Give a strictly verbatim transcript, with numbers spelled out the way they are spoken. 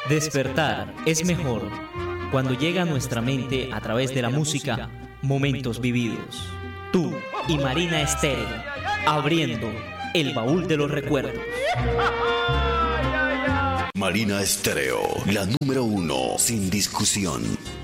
Despertar es mejor cuando llega a nuestra mente a través de la música momentos vividos. Tú y Marina Estéreo, abriendo el baúl de los recuerdos. Marina Estéreo, la número uno, sin discusión.